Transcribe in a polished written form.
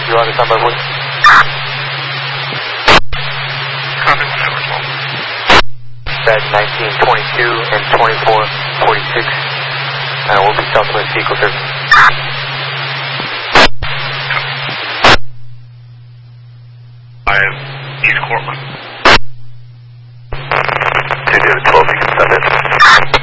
you on the number, please? Badge 1922 and 2446. We'll be Southwest Vehicle Service. I am East Cortland. 212, you can send it.